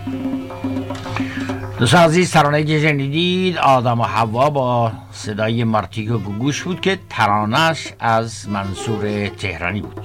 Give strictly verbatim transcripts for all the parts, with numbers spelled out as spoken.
دوستان عزیز، ترانه‌ای که شنیدید آدم و حوا با صدای مارتیک و گوگوش بود که ترانه‌اش از منصور تهرانی بود.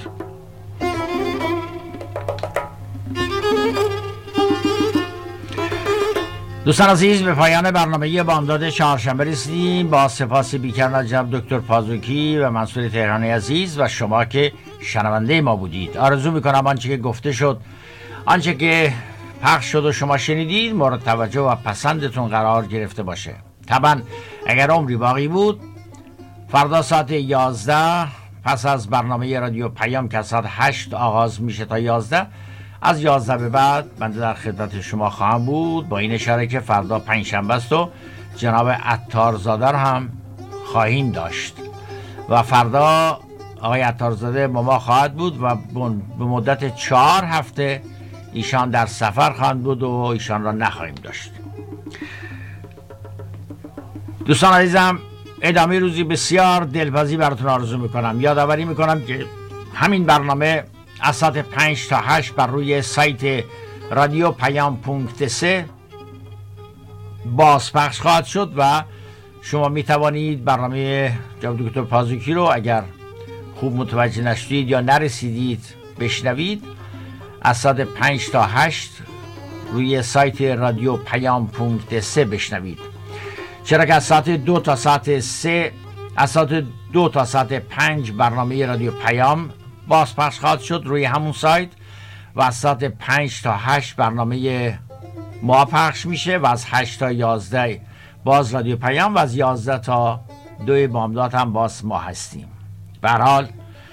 دوستان عزیز، به پایان برنامه بامداد چهارشنبه رسیدیم. با سپاس بیکران از جناب دکتر پازوکی و منصور تهرانی عزیز و شما که شنونده ما بودید. آرزو میکنم آنچه که گفته شد، آنچه که پخش شد و شما شنیدید مورد توجه و پسندتون قرار گرفته باشه. طبعا اگر عمری باقی بود، فردا ساعت یازده پس از برنامه رادیو پیام که ساعت هشت آغاز میشه تا یازده، از یازده به بعد بنده در خدمت شما خواهم بود، با این اشاره که فردا پنجشنبه است و جناب عطارزاده هم خواهیم داشت و فردا آقای عطارزاده با ما خواهد بود و به مدت چهار هفته ایشان در سفر خواهند بود و ایشان را نخواهیم داشت. دوستان عزیزم، ادامه روزی بسیار دلپذیر براتون آرزو میکنم. یادآوری میکنم که همین برنامه از ساعت پنج تا هشت بر روی سایت رادیو پیام پونکت سه بازپخش خواهد شد و شما میتوانید برنامه جناب دکتر پازوکی رو اگر خوب متوجه نشدید یا نرسیدید بشنوید، از ساعت پنج تا هشت روی سایت رادیو پیام پونکت سه بشنوید. چرا که از ساعت دو تا ساعت سه از ساعت دو تا ساعت پنج برنامه رادیو پیام بازپخش خواهد شد روی همون سایت و از ساعت پنج تا هشت برنامه ما پخش میشه و از هشت تا یازده باز رادیو پیام و از یازده تا دو بامداد هم باز ما هستیم. به هر حال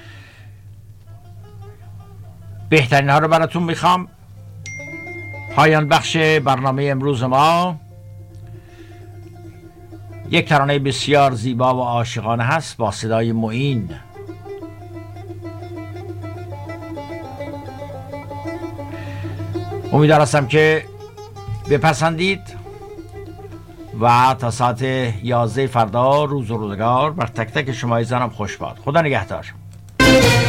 بهترین ها رو براتون میخوام. پایان بخش برنامه امروز ما یک ترانه بسیار زیبا و عاشقانه هست با صدای معین. امیدوار هستم که بپسندید و تا ساعت یازده فردا روز و روزگار بر تک تک شما عزیزانم خوش باد. خدا نگهدار.